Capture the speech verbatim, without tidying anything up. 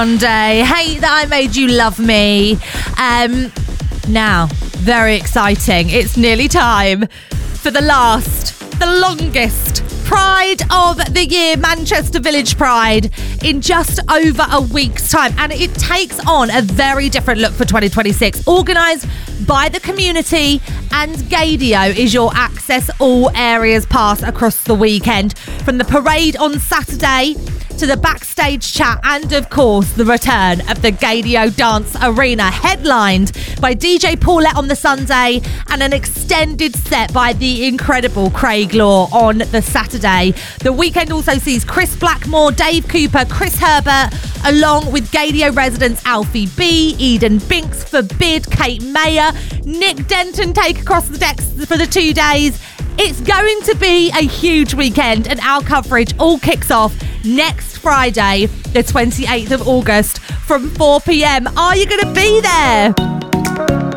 Monday. Hate that I made you love me. Um, now, very exciting. It's nearly time for the last, the longest Pride of the Year, Manchester Village Pride, in just over a week's time. And it takes on a very different look for twenty twenty-six. Organised by the community, and Gaydio is your access all areas pass across the weekend. From the parade on Saturday to the backstage chat, and of course the return of the Gaydio Dance Arena, headlined by D J Paulette on the Sunday and an extended set by the incredible Craig Law on the Saturday. The weekend also sees Chris Blackmore, Dave Cooper, Chris Herbert, along with Gaydio residents Alfie B, Eden Binks, Forbid, Kate Mayer, Nick Denton take across the decks for the two days. It's going to be a huge weekend, and our coverage all kicks off next Friday, the twenty-eighth of August from four p.m. Are you going to be there?